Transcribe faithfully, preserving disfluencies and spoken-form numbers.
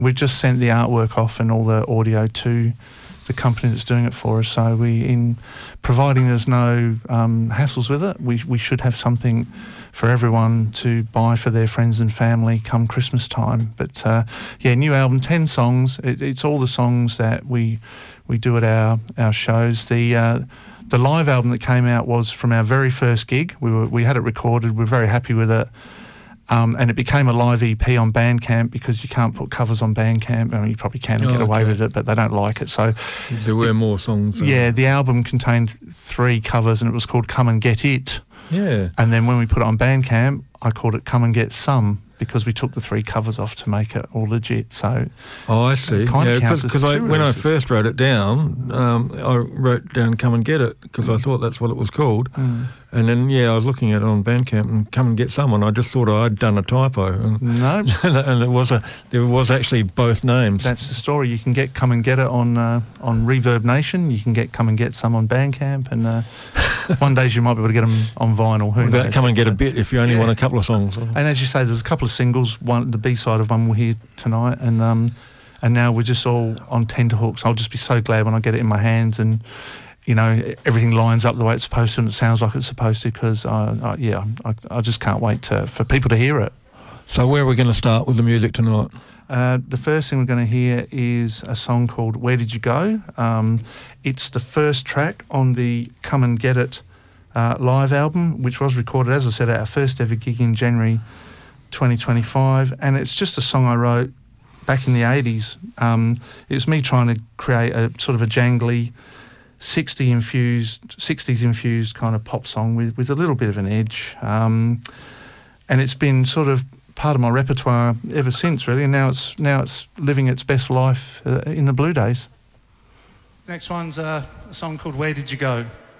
we've just sent the artwork off and all the audio to the company that's doing it for us. So we, in providing there's no um, hassles with it, we we should have something for everyone to buy for their friends and family come Christmas time. But uh, yeah, new album, ten songs. It, it's all the songs that we we do at our our shows. The uh, the live album that came out was from our very first gig. We were we had it recorded. We're very happy with it. Um, and it became a live E P on Bandcamp because you can't put covers on Bandcamp. I mean, you probably can and oh, get away okay. with it, but they don't like it. So there were the, more songs. Uh, yeah, the album contained three covers, and it was called Come and Get It. Yeah. And then when we put it on Bandcamp, I called it Come and Get Some, because we took the three covers off to make it all legit. So oh, I see. Yeah, because I, when I first wrote it down, um, I wrote down Come and Get It because I thought that's what it was called. Mm. And then, yeah, I was looking at it on Bandcamp and Come and Get Someone. I just thought I'd done a typo. And, no. and it was a, there was actually both names. That's the story. You can get Come and Get It on uh, on Reverb Nation. You can get Come and Get Some on Bandcamp. And uh, one day you might be able to get them on vinyl. Who what about knows? Come and Get a Bit if you only yeah. want a couple of songs? And as you say, there's a couple of singles. One, the B-side of one we'll hear tonight. And um, and now we're just all on tenterhooks. I'll just be so glad when I get it in my hands and, you know, everything lines up the way it's supposed to and it sounds like it's supposed to, because, uh, I, yeah, I, I just can't wait to, for people to hear it. So where are we going to start with the music tonight? Uh, the first thing we're going to hear is a song called Where Did You Go? Um, it's the first track on the Come and Get It uh, live album, which was recorded, as I said, at our first ever gig in January twenty twenty-five, and it's just a song I wrote back in the eighties. Um, it was me trying to create a sort of a jangly, sixties infused, sixties infused kind of pop song with, with a little bit of an edge. Um, and it's been sort of part of my repertoire ever since, really. And now it's now it's living its best life uh, in the Blue Days. Next one's uh, a song called Where Did You Go?